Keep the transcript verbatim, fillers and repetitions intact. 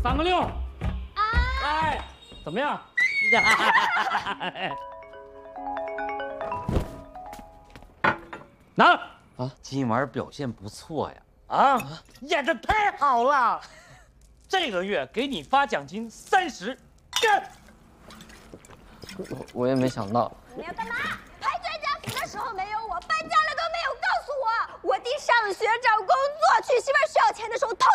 三个六。 啊！ 哎，怎么样？拿了啊！ 今晚表现不错呀！啊，演的太好了！这个月给你发奖金三十，干！ 我我也没想到。 你们要干嘛？拍专家服的时候没有我，搬家了都没有告诉我。我弟上学找工作，娶媳妇需要钱的时候偷